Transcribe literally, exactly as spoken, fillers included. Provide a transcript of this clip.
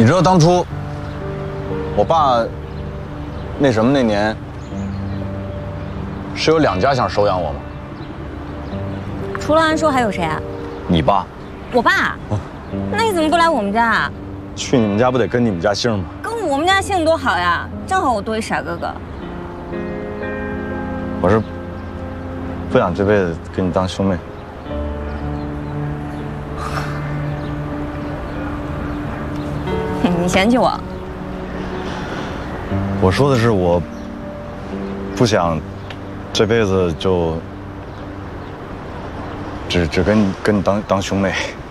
你知道当初我爸那什么那年是有两家想收养我吗？ 除了安叔还有谁啊？ 你爸。 我爸？哦、那你怎么不来我们家啊？ 去你们家不得跟你们家姓吗？ 跟我们家姓多好呀，正好我多一傻哥哥。 我是不想这辈子跟你当兄妹。 你嫌弃我？ 我说的是我不想这辈子就只只跟跟你当当兄妹。